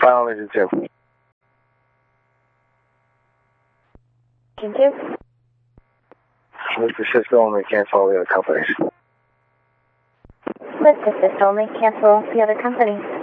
Final engine 2. Engine 2? Mr. Cisco only, cancel all the other companies. Mr. Cisco only, cancel the other companies.